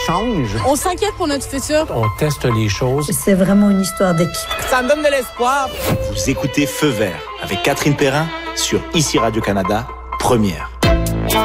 change. On s'inquiète pour notre futur. On teste les choses. C'est vraiment une histoire d'équipe. Ça me donne de l'espoir. Vous écoutez Feu Vert avec Catherine Perrin sur ICI Radio-Canada, première.